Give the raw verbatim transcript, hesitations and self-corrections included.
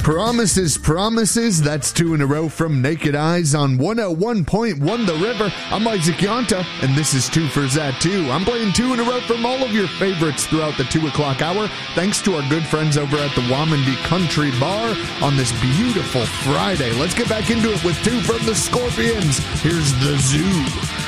Promises, promises. That's two in a row from Naked Eyes on one oh one point one The River. I'm Isaac Yonta, and this is Two for Zat two. I'm playing two in a row from all of your favorites throughout the two o'clock hour, thanks to our good friends over at the Wamandi Country Bar on this beautiful Friday. Let's get back into it with two from the Scorpions. Here's The Zoo.